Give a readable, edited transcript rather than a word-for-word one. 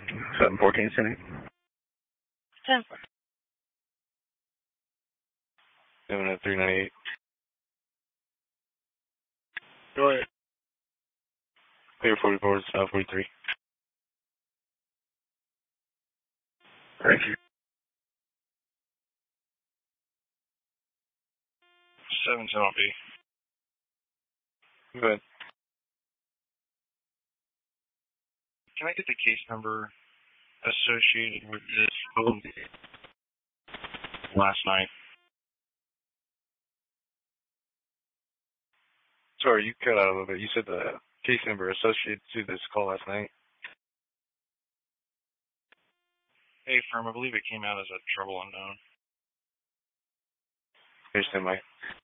714 City. 10. 70398. Go ahead. Clear 44, 43. Thank you. 710B. Go ahead. Can I get the case number associated with this phone last night? Sorry, you cut out a little bit. You said the case number associated to this call last night. Hey, firm, I believe it came out as a trouble unknown. Here's Mike.